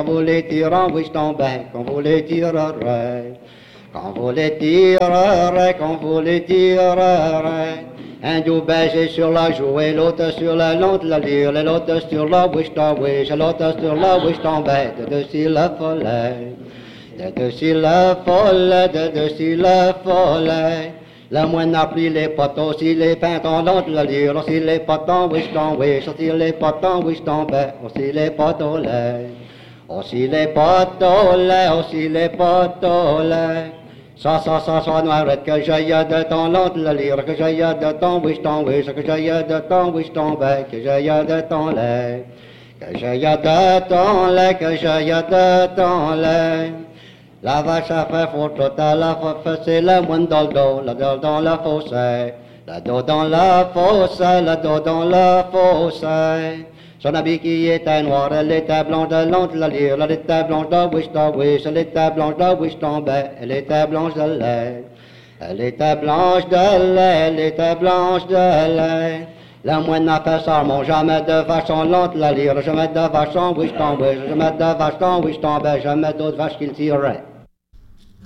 Quand vous les tirez, oui, je tombais, quand vous les tirerez. Quand vous les tirerez, quand vous les tirerez. Un du baiser sur la joue et l'autre sur la lente, la lyre, et l'autre sur la wish, et l'autre sur la wish, tombait, de dessus la folie. De dessus la folie, de dessus la folie. La moine a pris les poteaux, si les pintons l'autre, la lyre, aussi les potons, wish, aussi les potons, wish, tombait, aussi les poteaux, aussi les poteaux, aussi les poteaux, ça, noirette, que j'aille de ton l'autre, la lyre, que j'aille de ton wish, que j'aille de ton wish, que j'aille de ton lait, que j'aille de ton lait, que j'aille de ton lait. La vache a fait faute, la faute, c'est le moine dans le dos, la dos dans la fosse, la dos dans la fosse, la dos dans la fosse. Son habit qui était noir, elle était blanche de l'onde, la lyre, elle était blanche de wish, elle était blanche de wish, elle était blanche de lait. Elle était blanche de lait, elle était blanche de lait. La moine a fait serment, jamais de vache en lente, la lyre, jamais de vache en wish, jamais de vache en wish, jamais d'autres vaches qu'il tirait.